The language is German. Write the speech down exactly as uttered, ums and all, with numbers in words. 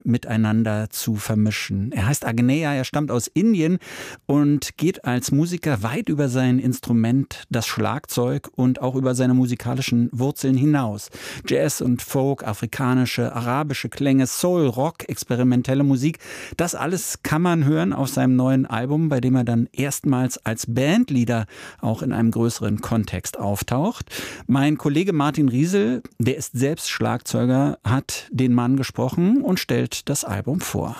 miteinander zu vermischen. Er heißt Agneya, er stammt aus Indien und geht als Musiker weit über sein Instrument, das Schlagzeug, und auch über seine musikalischen Wurzeln hinaus. Jazz und Folk, afrikanische, arabische Klänge, Soul, Rock, experimentelle Musik, das alles kann man hören auf seinem neuen Album, bei dem er dann erstmals als Bandleader auch in einem größeren Kontext auftaucht. Mein Kollege Martin Riesel, der ist selbst Schlagzeuger, hat den Mann gesprochen und stellt das Album vor.